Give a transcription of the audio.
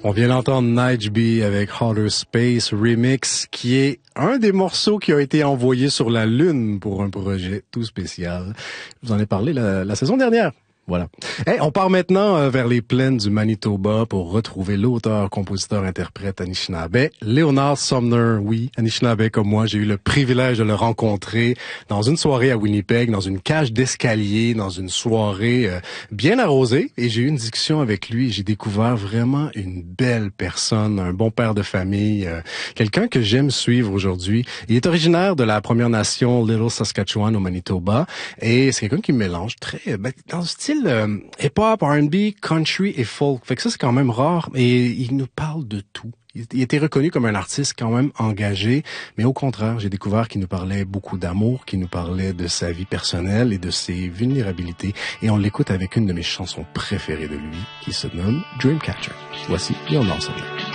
On vient d'entendre Nige avec Outer Space Remix, qui est un des morceaux qui a été envoyé sur la Lune pour un projet tout spécial. Je vous en ai parlé la saison dernière. Voilà. Hey, on part maintenant vers les plaines du Manitoba pour retrouver l'auteur, compositeur, interprète Anishinaabe, Leonard Sumner. Oui, Anishinaabe comme moi, j'ai eu le privilège de le rencontrer dans une soirée à Winnipeg, dans une cage d'escalier, dans une soirée bien arrosée. Et j'ai eu une discussion avec lui. J'ai découvert vraiment une belle personne, un bon père de famille, quelqu'un que j'aime suivre aujourd'hui. Il est originaire de la Première Nation Little Saskatchewan au Manitoba. Et c'est quelqu'un qui mélange dans le style hip-hop, R&B, country et folk. Fait que ça, c'est quand même rare. Et il nous parle de tout. Il était reconnu comme un artiste quand même engagé, mais au contraire, j'ai découvert qu'il nous parlait beaucoup d'amour, qu'il nous parlait de sa vie personnelle et de ses vulnérabilités. Et on l'écoute avec une de mes chansons préférées de lui, qui se nomme Dreamcatcher. Voici Leonard Sumner.